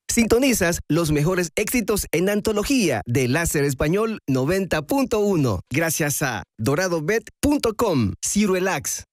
Sintonizas los mejores éxitos en antología de Láser Español 90.1 gracias a doradobet.com, Cirelax,